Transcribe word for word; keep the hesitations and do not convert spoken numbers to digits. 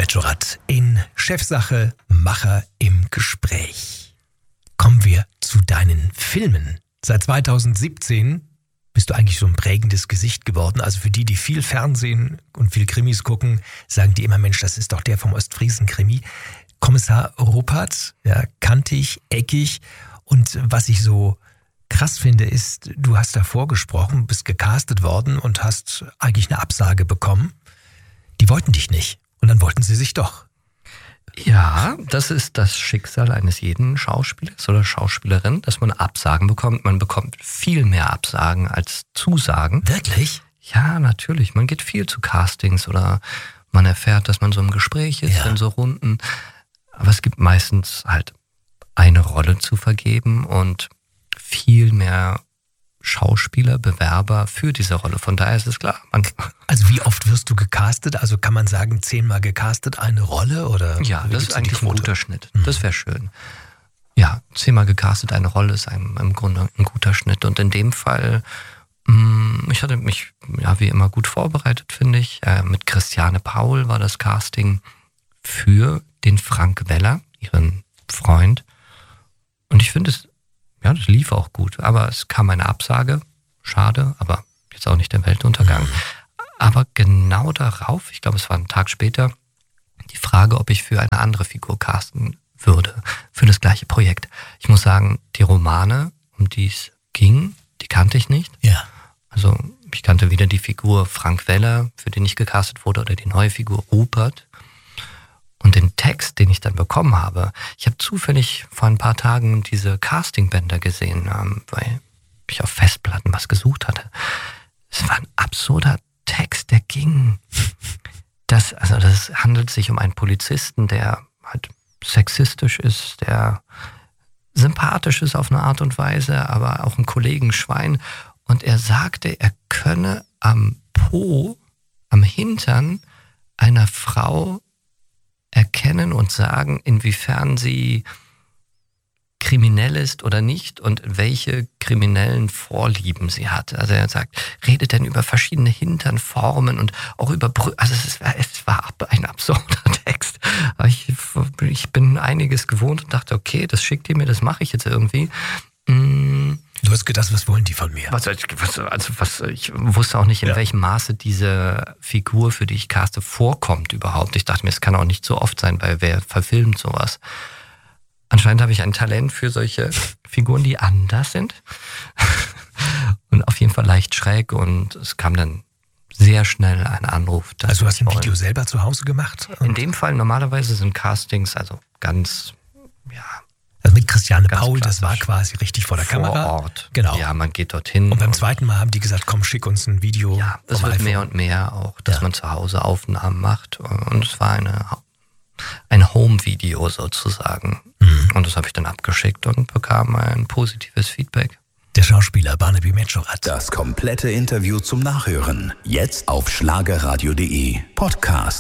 Medschorat in Chefsache, Macher im Gespräch. Kommen wir zu deinen Filmen. Seit zweitausendsiebzehn bist du eigentlich so ein prägendes Gesicht geworden. Also für die, die viel Fernsehen und viel Krimis gucken, sagen die immer, Mensch, das ist doch der vom Ostfriesen-Krimi. Kommissar Ruppert, ja, kantig, eckig. Und was ich so krass finde, ist, du hast davor gesprochen, bist gecastet worden und hast eigentlich eine Absage bekommen. Die wollten dich nicht. Und dann wollten sie sich doch. Ja, das ist das Schicksal eines jeden Schauspielers oder Schauspielerin, dass man Absagen bekommt. Man bekommt viel mehr Absagen als Zusagen. Wirklich? Ja, natürlich. Man geht viel zu Castings oder man erfährt, dass man so im Gespräch ist, ja, in so Runden. Aber es gibt meistens halt eine Rolle zu vergeben und viel mehr Schauspieler, Bewerber für diese Rolle. Von daher ist es klar. Man also wie oft wirst du gecastet? Also kann man sagen, zehnmal gecastet, eine Rolle? Oder ja, das ist eigentlich ein guter Schnitt. Mhm. Das wäre schön. Ja, zehnmal gecastet, eine Rolle ist einem, im Grunde ein guter Schnitt. Und in dem Fall, mh, ich hatte mich ja wie immer gut vorbereitet, finde ich. Äh, mit Christiane Paul war das Casting für den Frank Weller, ihren Freund. Und ich finde es, ja, das lief auch gut. Aber es kam eine Absage. Schade, aber jetzt auch nicht der Weltuntergang. Mhm. Aber genau darauf, ich glaube, es war einen Tag später, die Frage, ob ich für eine andere Figur casten würde, für das gleiche Projekt. Ich muss sagen, die Romane, um die es ging, die kannte ich nicht. Ja. Also ich kannte weder die Figur Frank Weller, für den ich gecastet wurde, oder die neue Figur Ruppert. Und den Text, den ich dann bekommen habe, ich habe zufällig vor ein paar Tagen diese Castingbänder gesehen, weil ich auf Festplatten was gesucht hatte. Es war ein absurder Text, der ging. Das, also das handelt sich um einen Polizisten, der halt sexistisch ist, der sympathisch ist auf eine Art und Weise, aber auch ein Kollegenschwein. Und er sagte, er könne am Po, am Hintern einer Frau erkennen und sagen, inwiefern sie kriminell ist oder nicht und welche kriminellen Vorlieben sie hat. Also er sagt, redet denn über verschiedene Hinternformen und auch über Brü- also es war, es war ein absurder Text. Aber ich, ich bin einiges gewohnt und dachte, okay, das schickt ihr mir, das mache ich jetzt irgendwie. Mm. Du hast gedacht, was wollen die von mir? Was, was, also was, ich wusste auch nicht, in ja. welchem Maße diese Figur, für die ich caste, vorkommt überhaupt. Ich dachte mir, es kann auch nicht so oft sein, weil wer verfilmt sowas? Anscheinend habe ich ein Talent für solche Figuren, die anders sind. Und auf jeden Fall leicht schräg. Und es kam dann sehr schnell ein Anruf. Also du hast ein wollen. Video selber zu Hause gemacht? In dem Fall, normalerweise sind Castings also ganz, ja... Also mit Christiane Ganz Paul, klassisch. Das war quasi richtig vor der vor Kamera. Vor Ort. Genau. Ja, man geht dorthin. Und beim zweiten Mal haben die gesagt, komm, schick uns ein Video. Ja, das wird iPhone. mehr und mehr auch, dass ja. man zu Hause Aufnahmen macht. Und es war eine, ein Home-Video sozusagen. Mhm. Und das habe ich dann abgeschickt und bekam ein positives Feedback. Der Schauspieler Barnaby Medschorat. Das komplette Interview zum Nachhören. Jetzt auf schlagerradio punkt de Podcast.